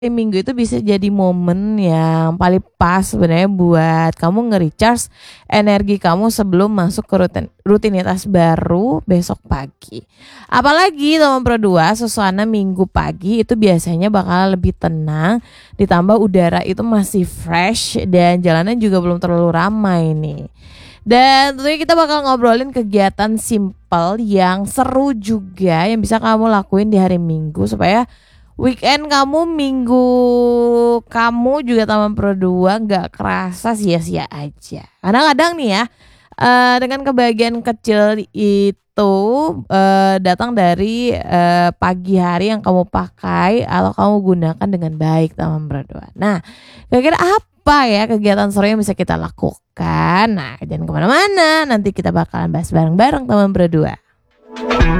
Minggu itu bisa jadi momen yang paling pas sebenarnya buat kamu nge-recharge energi kamu sebelum masuk ke rutinitas baru besok pagi. Apalagi teman Pro 2, suasana Minggu pagi itu biasanya bakal lebih tenang, ditambah udara itu masih fresh dan jalanan juga belum terlalu ramai nih. Dan tentunya kita bakal ngobrolin kegiatan simple yang seru juga yang bisa kamu lakuin di hari Minggu supaya weekend kamu, minggu kamu juga Taman Pro 2 gak kerasa sia-sia aja. Kadang-kadang nih ya, dengan kebahagiaan kecil itu datang dari pagi hari yang kamu pakai atau kamu gunakan dengan baik Taman Pro 2. Nah, kira-kira apa ya kegiatan seru yang bisa kita lakukan? Nah, jangan kemana-mana, nanti kita bakalan bahas bareng-bareng Taman Pro 2.